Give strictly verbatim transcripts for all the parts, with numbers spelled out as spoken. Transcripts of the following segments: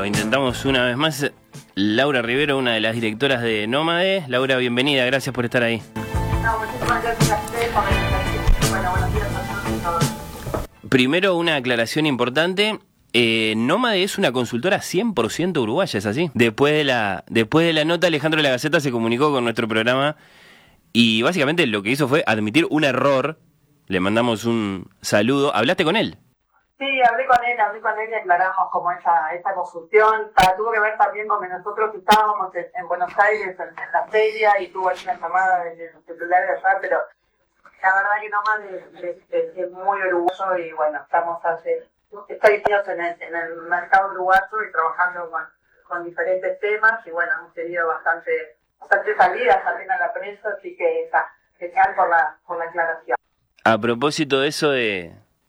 Lo intentamos una vez más. Laura Rivero, una de las directoras de Nómade. Laura, bienvenida, gracias por estar ahí. No, muchísimas gracias a ustedes por la invitación. Bueno, buenos días a todos. Primero, una aclaración importante. Eh, Nómade es una consultora cien por ciento uruguaya, ¿es así? Después de la después de la nota, Alejandro de la Gaceta se comunicó con nuestro programa y básicamente lo que hizo fue admitir un error. Le mandamos un saludo. ¿Hablaste con él? Sí, hablé con él, hablé con él y aclaramos como esa, esa confusión. Ah, tuvo que ver también con que nosotros estábamos en, en Buenos Aires, en, en la feria, y tuvo una llamada desde el celular de allá, pero la verdad que Nómade es, es, es muy uruguayo y bueno, estamos hace seis años en el, en el mercado uruguayo y trabajando con, con diferentes temas y bueno, hemos tenido bastante, bastante salidas también a la prensa, así que esa, genial por la, por la aclaración. A propósito de eso de...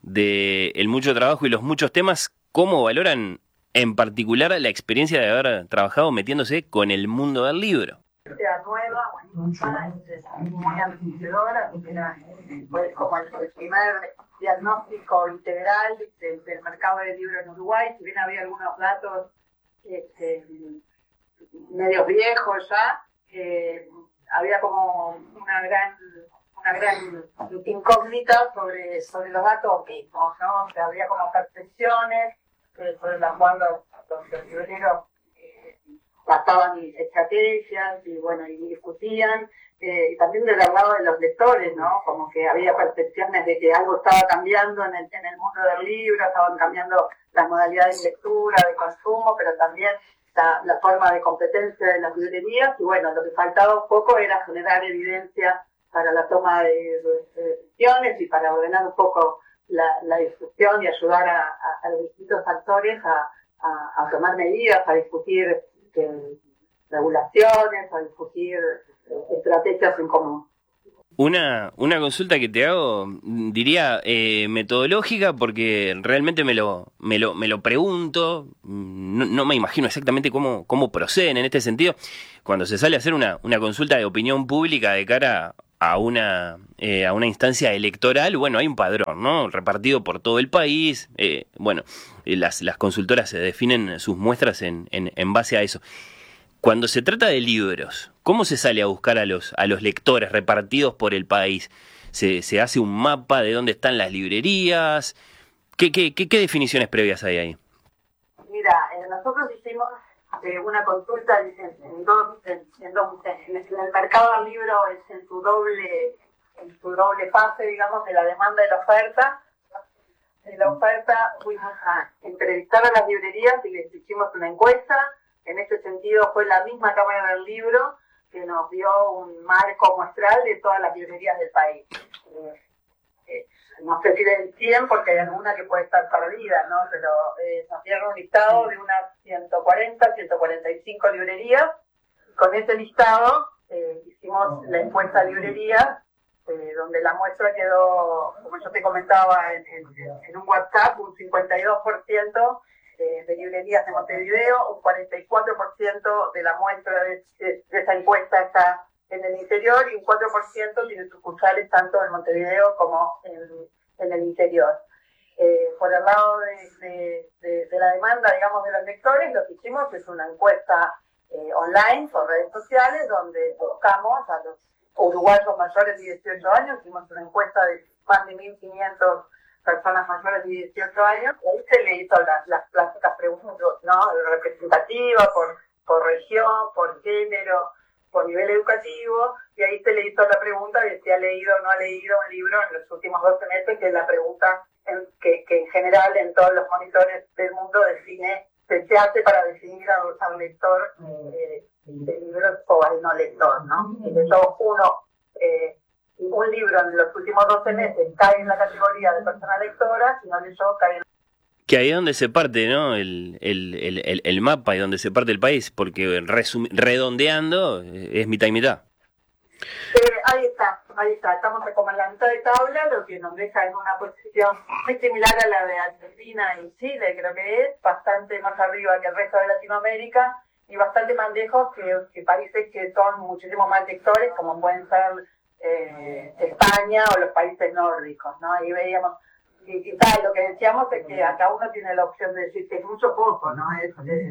de el mucho trabajo y los muchos temas, ¿cómo valoran en particular la experiencia de haber trabajado metiéndose con el mundo del libro? Sea nueva, buenísima, es muy enriquecedora, porque era pues, como el, el primer diagnóstico integral del, del mercado del libro en Uruguay, si bien había algunos datos este, medio viejos ya, eh, había como una gran una gran incógnita sobre, sobre los datos mismos, ¿no? O sea, había como percepciones eh, sobre las cuales los, los libreros eh, basaban estrategias y bueno, y discutían, eh, y también del lado de los lectores, ¿no? Como que había percepciones de que algo estaba cambiando en el, en el mundo del libro, estaban cambiando las modalidades de lectura, de consumo, pero también la, la forma de competencia de las librerías, y bueno, lo que faltaba un poco era generar evidencia para la toma de decisiones y para ordenar un poco la, la discusión y ayudar a, a, a los distintos actores a, a, a tomar medidas, a discutir eh, regulaciones, a discutir eh, estrategias en común. Una, una consulta que te hago, diría eh, metodológica, porque realmente me lo, me lo, me lo pregunto, no, no me imagino exactamente cómo, cómo proceden en este sentido, cuando se sale a hacer una, una consulta de opinión pública de cara a una, eh, a una instancia electoral. Bueno, hay un padrón, ¿no? Repartido por todo el país, eh, bueno, las, las consultoras se definen sus muestras en, en, en base a eso. Cuando se trata de libros, ¿cómo se sale a buscar a los a los lectores repartidos por el país? ¿Se, se hace un mapa de dónde están las librerías? ¿Qué, qué, qué, qué definiciones previas hay ahí? Mira, eh, nosotros hicimos eh, una consulta en, en, dos, en, en, dos, en, en el mercado del libro, es en su doble en su doble fase, digamos, de la demanda y la oferta. En la oferta fuimos a entrevistar a las librerías y les hicimos una encuesta. En este sentido fue la misma Cámara del Libro que nos dio un marco muestral de todas las librerías del país. Eh, eh, no sé si del cien porque hay alguna que puede estar perdida, ¿no? Pero eh, nos dieron un listado de unas ciento cuarenta, ciento cuarenta y cinco librerías. Con ese listado eh, hicimos la encuesta de librerías, eh, donde la muestra quedó, como yo te comentaba en, en, en un WhatsApp, un cincuenta y dos por ciento de librerías de Montevideo, un cuarenta y cuatro por ciento de la muestra de, de, de esa encuesta está en el interior y un cuatro por ciento tiene sucursales tanto en Montevideo como en, en el interior. Eh, por el lado de, de, de, de la demanda, digamos, de los lectores, lo que hicimos es una encuesta eh, online por redes sociales donde buscamos a los uruguayos mayores de dieciocho años, hicimos una encuesta de más de mil quinientas personas mayores de dieciocho años, y ahí se le hizo las, las clásicas preguntas, ¿no? Representativa por, por región, por género, por nivel educativo, y ahí se le hizo la pregunta de si ha leído o no ha leído un libro en los últimos doce meses, que es la pregunta en, que, que en general en todos los monitores del mundo define, se, se hace para definir a, a un lector eh, de libros o al no lector, ¿no? Y de hecho uno... Eh, un libro en los últimos doce meses cae en la categoría de persona lectora, si no leyó, cae en... Que ahí es donde se parte, ¿no? El, el, el, el, el mapa y donde se parte el país, porque resum, redondeando es mitad y mitad. Eh, ahí está, ahí está. Estamos como en la mitad de tabla, lo que nos deja en una posición muy similar a la de Argentina y Chile, creo que es, bastante más arriba que el resto de Latinoamérica y bastante más lejos que, que países que son muchísimo más lectores, como pueden ser... Eh, España o los países nórdicos, ¿no? Ahí veíamos y, y tal, lo que decíamos es que acá uno tiene la opción de decir que es mucho poco, ¿no? Es, es,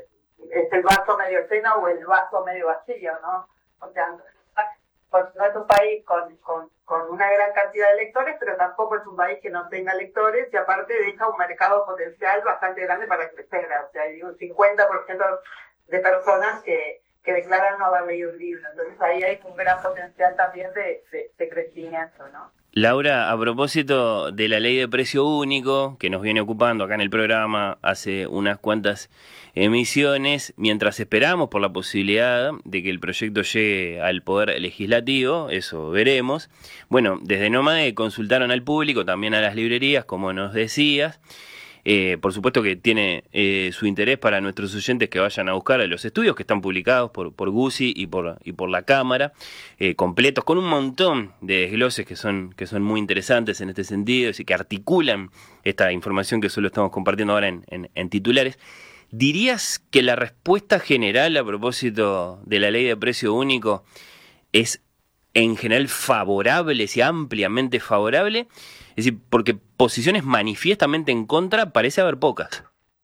es el vaso medio lleno o el vaso medio vacío, ¿no? O sea, pues no es un país con, con, con una gran cantidad de lectores, pero tampoco es un país que no tenga lectores y aparte deja un mercado potencial bastante grande para crecer. O sea, hay un cincuenta por ciento de personas que, que declaran no haber leído un libro. Entonces ahí hay un gran potencial también de, de, de crecimiento, ¿no? Laura, a propósito de la ley de precio único que nos viene ocupando acá en el programa hace unas cuantas emisiones, mientras esperamos por la posibilidad de que el proyecto llegue al Poder Legislativo, eso veremos. Bueno, desde Nómade consultaron al público, también a las librerías, como nos decías. Eh, por supuesto que tiene eh, su interés para nuestros oyentes que vayan a buscar a los estudios que están publicados por, por Guzzi y por, y por la Cámara, eh, completos, con un montón de desgloses que son, que son muy interesantes en este sentido y que articulan esta información que solo estamos compartiendo ahora en, en, en titulares. ¿Dirías que la respuesta general a propósito de la ley de precio único es en general favorable, si ampliamente favorable? Es decir, porque posiciones manifiestamente en contra parece haber pocas.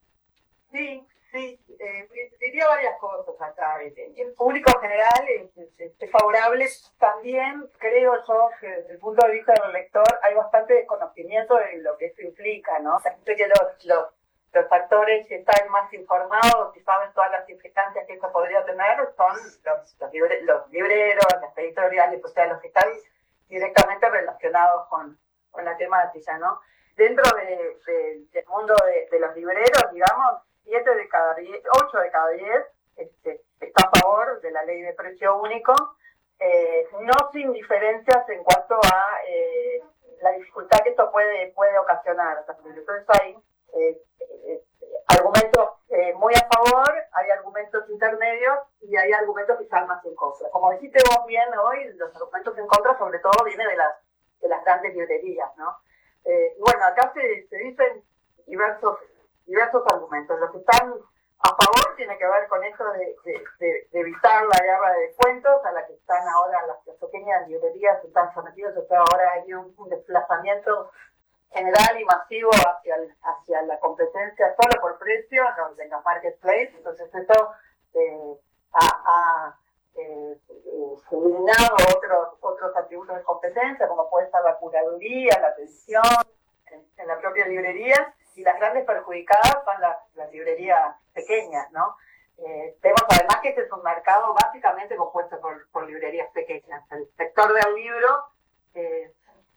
Sí, sí, eh, diría varias cosas acá. El público en general es, es, es favorable. También creo yo que desde el punto de vista del lector hay bastante desconocimiento de lo que eso implica, ¿no? O sea, que los, los, los actores que están más informados y saben todas las implicancias que eso podría tener son los, los, libre, los libreros, las editoriales, o sea, los que están directamente relacionados con con la temática, ¿no? Dentro de, de, del mundo de, de los libreros, digamos, siete de cada diez, ocho de cada diez este, está a favor de la ley de precio único, eh, no sin diferencias en cuanto a eh, la dificultad que esto puede, puede ocasionar. Entonces hay eh, eh, argumentos eh, muy a favor, hay argumentos intermedios y hay argumentos quizás más en contra. Como dijiste vos bien hoy, los argumentos en contra sobre todo vienen de las de las grandes librerías, ¿no? Eh, bueno, acá se, se dicen diversos diversos argumentos. Los que están a favor tiene que ver con esto de, de, de, de evitar la guerra de descuentos a la que están ahora las, las pequeñas librerías que están sometidas. O sea, ahora hay un, un desplazamiento general y masivo hacia, el, hacia la competencia solo por precio en los marketplaces. Entonces esto eh, ha, ha eh, eliminado otros otros atributos de competencia, como puede ser la curaduría, la atención en, en la propia librería, y las grandes perjudicadas son las, las librerías pequeñas, ¿no? Eh, vemos además que este es un mercado básicamente compuesto por, por librerías pequeñas. El sector del libro, eh,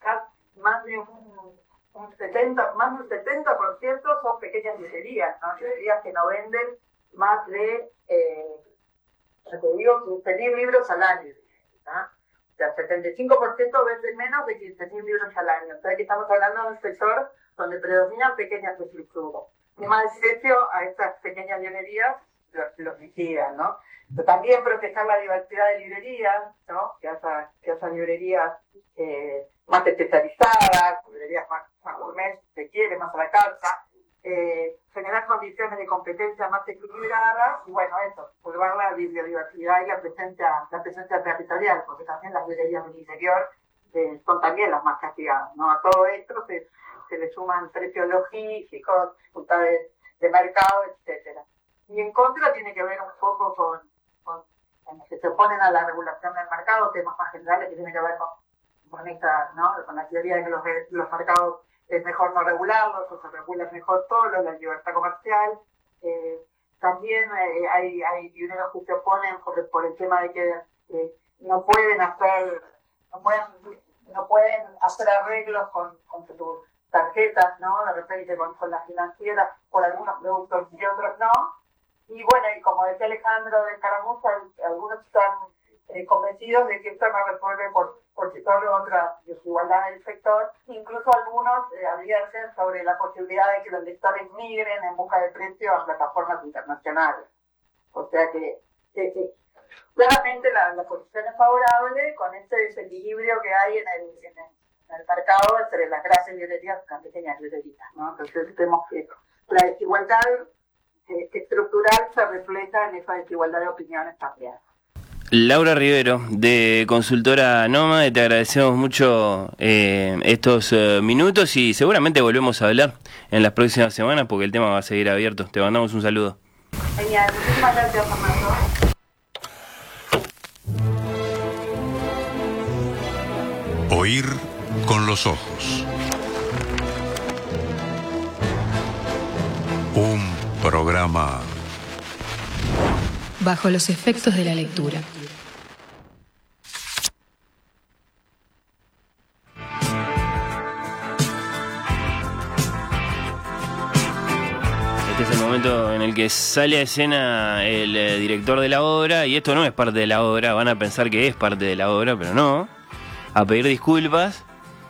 más de un, un setenta, más de un setenta por ciento son pequeñas librerías, ¿no? Librerías que no venden más de eh, te digo, quince mil libros al año, ¿no? O sea, setenta y cinco por ciento venden menos de quince mil libros al año. O sea, que estamos hablando de un sector donde predominan pequeñas estructuras. Y más desprecio a estas pequeñas librerías los, los litigan, ¿no? Pero también proteger la diversidad de librerías, ¿no? Que haya, que haya librerías eh, más especializadas, librerías más, más gourmet, si se quiere, más a la carta. Eh, generar condiciones de competencia más equilibradas y bueno, eso, pulvar la biodiversidad y la presencia, la presencia territorial, porque también las librerías del interior eh, son también las más castigadas, ¿no? A todo esto se, se le suman precios logísticos, dificultades de mercado, etcétera. Y en contra tiene que ver un poco con, con, con que se oponen a la regulación del mercado, temas más generales que tienen que ver con, con esta, ¿no? Con la teoría de que los, los mercados es mejor no regularlos, o se regulan mejor solo, la libertad comercial. Eh, también eh, hay, hay pioneros que se oponen por, por el tema de que eh, no pueden hacer no pueden, no pueden hacer arreglos con, con sus tarjetas, ¿no? De repente con, con las financieras por algunos productos y otros no. Y bueno, y como decía Alejandro de Caramuza, algunos están eh, convencidos de que esto no resuelve por por si solo otra desigualdad en el sector. Incluso algunos eh, advierten sobre la posibilidad de que los lectores migren en busca de precios a plataformas internacionales. O sea que, que, que claramente la, la posición es favorable con este desequilibrio que hay en el, en el, en el mercado entre las grandes librerías y las pequeñas librerías, ¿no? Entonces vemos que la desigualdad eh, estructural se refleja en esa desigualdad de opiniones también. Laura Rivero, de Consultora Nómade, te agradecemos mucho eh, estos eh, minutos y seguramente volvemos a hablar en las próximas semanas porque el tema va a seguir abierto. Te mandamos un saludo. Genial, muchísimas gracias, Fernando. Oír con los ojos. Un programa bajo los efectos de la lectura. Este es el momento en el que sale a escena el eh, director de la obra, y esto no es parte de la obra, van a pensar que es parte de la obra, pero no. A pedir disculpas.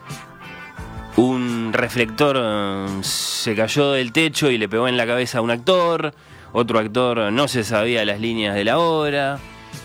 Un reflector eh, se cayó del techo y le pegó en la cabeza a un actor. Otro actor no se sabía las líneas de la obra.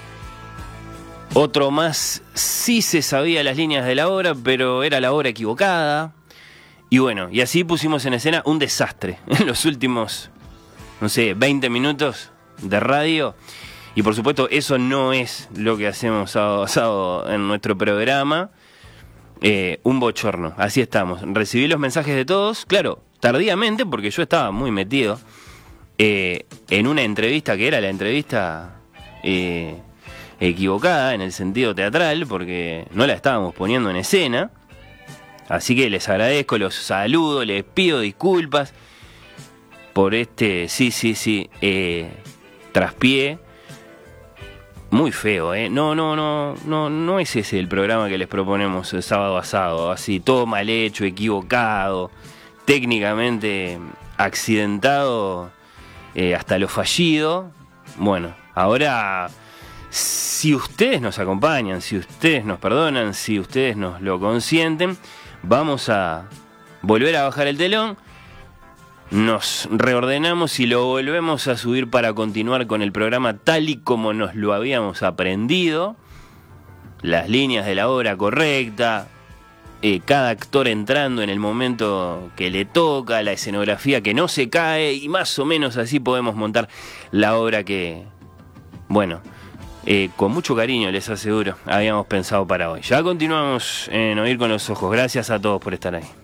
Otro más sí se sabía las líneas de la obra, pero era la obra equivocada. Y bueno, y así pusimos en escena un desastre en los últimos, no sé, veinte minutos de radio. Y por supuesto, eso no es lo que hacemos sábado a sábado en nuestro programa. Eh, un bochorno, así estamos. Recibí los mensajes de todos, claro, tardíamente, porque yo estaba muy metido eh, en una entrevista que era la entrevista eh, equivocada en el sentido teatral, porque no la estábamos poniendo en escena. Así que les agradezco, los saludo, les pido disculpas por este, sí, sí, sí, eh, traspié. Muy feo, ¿eh? No, no, no, no, no es ese el programa que les proponemos el sábado a sábado. Así, todo mal hecho, equivocado, técnicamente accidentado, eh, hasta lo fallido. Bueno, ahora, si ustedes nos acompañan, si ustedes nos perdonan, si ustedes nos lo consienten, vamos a volver a bajar el telón. Nos reordenamos y lo volvemos a subir para continuar con el programa tal y como nos lo habíamos aprendido. Las líneas de la obra correcta, eh, cada actor entrando en el momento que le toca, la escenografía que no se cae, y más o menos así podemos montar la obra que, bueno, eh, con mucho cariño les aseguro, habíamos pensado para hoy. Ya continuamos en Oír con los Ojos. Gracias a todos por estar ahí.